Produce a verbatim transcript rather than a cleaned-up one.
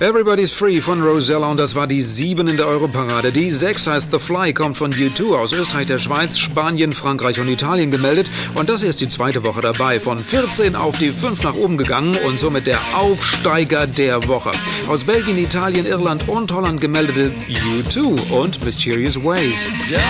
Everybody's Free von Rosella und das war die sieben in der Europarade. Die sechs heißt The Fly, kommt von U zwei aus Österreich, der Schweiz, Spanien, Frankreich und Italien gemeldet. Und das hier ist die zweite Woche dabei. Von vierzehn auf die fünf nach oben gegangen und somit der Aufsteiger der Woche. Aus Belgien, Italien, Irland und Holland gemeldete U zwei und Mysterious Ways. Yeah.